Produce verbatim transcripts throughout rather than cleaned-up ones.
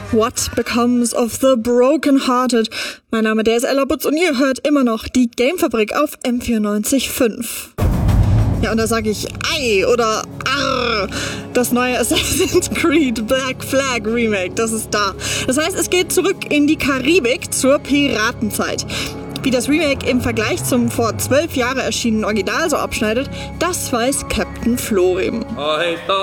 What Becomes of the Broken Hearted? Mein Name der ist Ella Butz und ihr hört immer noch die Gamefabrik auf M vierundneunzig Komma fünf. Ja, und da sage ich Ei oder Arr. Das neue Assassin's Creed Black Flag Remake, das ist da. Das heißt, es geht zurück in die Karibik zur Piratenzeit. Wie das Remake im Vergleich zum vor zwölf Jahren erschienenen Original so abschneidet, das weiß Captain Florim. Ach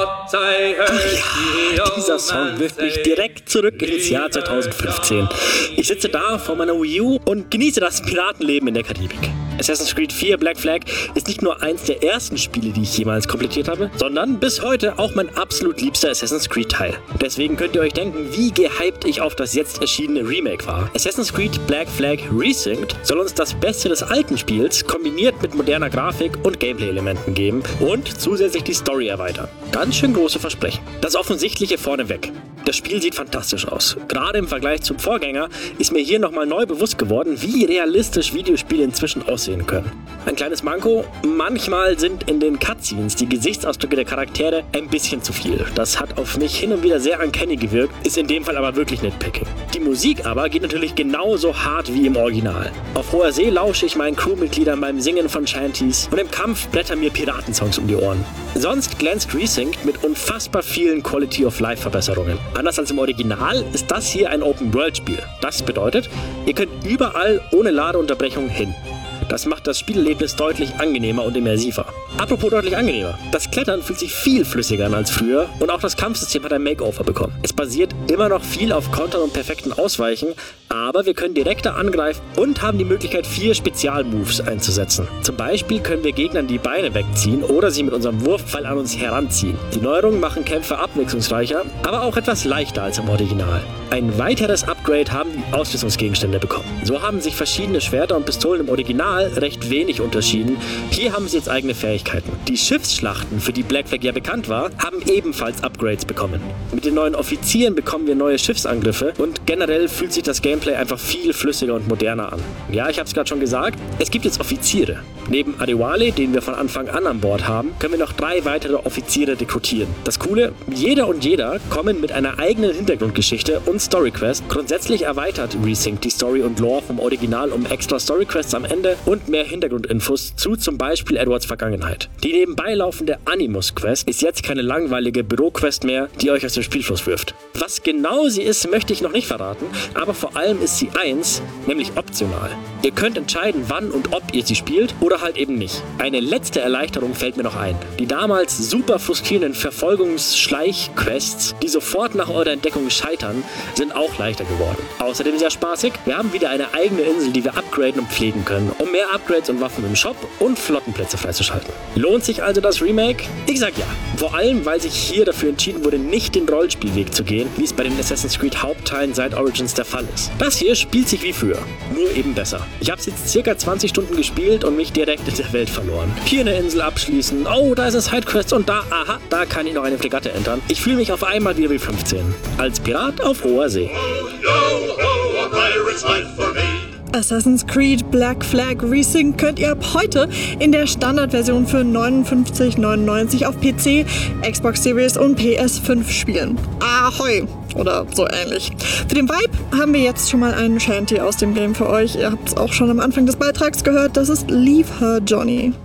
ja, dieser Song wirft mich direkt zurück ins Jahr zweitausendfünfzehn. Ich sitze da vor meiner Wii U und genieße das Piratenleben in der Karibik. Assassin's Creed vier Black Flag ist nicht nur eins der ersten Spiele, die ich jemals komplettiert habe, sondern bis heute auch mein absolut liebster Assassin's Creed Teil. Deswegen könnt ihr euch denken, wie gehypt ich auf das jetzt erschienene Remake war. Assassin's Creed Black Flag Resynced soll uns das Beste des alten Spiels kombiniert mit moderner Grafik und Gameplay-Elementen geben und zusätzlich die Story erweitern. Ganz schön große Versprechen. Das Offensichtliche vorneweg. Das Spiel sieht fantastisch aus. Gerade im Vergleich zum Vorgänger ist mir hier nochmal neu bewusst geworden, wie realistisch Videospiele inzwischen aussehen können. Ein kleines Manko: manchmal sind in den Cutscenes die Gesichtsausdrücke der Charaktere ein bisschen zu viel. Das hat auf mich hin und wieder sehr uncanny gewirkt, ist in dem Fall aber wirklich nitpicking. Die Musik aber geht natürlich genauso hart wie im Original. Auf hoher See lausche ich meinen Crewmitgliedern beim Singen von Shanties und im Kampf blättern mir Piratensongs um die Ohren. Sonst glänzt Resynced mit unfassbar vielen Quality-of-Life-Verbesserungen. Anders als im Original ist das hier ein Open-World-Spiel. Das bedeutet, ihr könnt überall ohne Ladeunterbrechung hin. Das macht das Spielerlebnis deutlich angenehmer und immersiver. Apropos deutlich angenehmer: Das Klettern fühlt sich viel flüssiger an als früher und auch das Kampfsystem hat ein Makeover bekommen. Es basiert immer noch viel auf Kontern und perfekten Ausweichen, aber wir können direkter angreifen und haben die Möglichkeit, vier Spezialmoves einzusetzen. Zum Beispiel können wir Gegnern die Beine wegziehen oder sie mit unserem Wurfpfeil an uns heranziehen. Die Neuerungen machen Kämpfe abwechslungsreicher, aber auch etwas leichter als im Original. Ein weiteres Upgrade haben die Ausrüstungsgegenstände bekommen. So haben sich verschiedene Schwerter und Pistolen im Original recht wenig unterschieden. Hier haben sie jetzt eigene Fähigkeiten. Die Schiffsschlachten, für die Black Flag ja bekannt war, haben ebenfalls Upgrades bekommen. Mit den neuen Offizieren bekommen wir neue Schiffsangriffe und generell fühlt sich das Gameplay einfach viel flüssiger und moderner an. Ja, ich habe es gerade schon gesagt, es gibt jetzt Offiziere. Neben Adewale, den wir von Anfang an an Bord haben, können wir noch drei weitere Offiziere rekrutieren. Das Coole: jeder und jeder kommen mit einer eigenen Hintergrundgeschichte und Storyquest. Grundsätzlich erweitert Resynced die Story und Lore vom Original um extra Storyquests am Ende und mehr Hintergrundinfos zu zum Beispiel Edwards Vergangenheit. Die nebenbei laufende Animus-Quest ist jetzt keine langweilige Büroquest mehr, die euch aus dem Spielfluss wirft. Was genau sie ist, möchte ich noch nicht verraten, aber vor allem ist sie eins, nämlich optional. Ihr könnt entscheiden, wann und ob ihr sie spielt oder halt eben nicht. Eine letzte Erleichterung fällt mir noch ein. Die damals super frustrierenden Verfolgungs-Schleich-Quests, die sofort nach eurer Entdeckung scheitern, sind auch leichter geworden. Außerdem sehr spaßig: wir haben wieder eine eigene Insel, die wir upgraden und pflegen können, um mehr Upgrades und Waffen im Shop und Flottenplätze freizuschalten. Lohnt sich also das Remake? Ich sag ja. Vor allem, weil sich hier dafür entschieden wurde, nicht den Rollspielweg zu gehen, wie es bei den Assassin's Creed Hauptteilen seit Origins der Fall ist. Das hier spielt sich wie früher, nur eben besser. Ich habe es jetzt circa zwanzig Stunden gespielt und mich direkt in der Welt verloren. Hier eine Insel abschließen, oh, da ist eine Sidequest und da, aha, da kann ich noch eine Fregatte entern. Ich fühle mich auf einmal wieder wie fünfzehn. Als Pirat auf hoher See. Assassin's Creed Black Flag Resynced könnt ihr ab heute in der Standardversion für neunundfünfzig neunundneunzig auf P C, Xbox Series und P S fünf spielen. Ahoi! Oder so ähnlich. Für den Vibe haben wir jetzt schon mal einen Shanty aus dem Game für euch. Ihr habt es auch schon am Anfang des Beitrags gehört. Das ist Leave Her Johnny.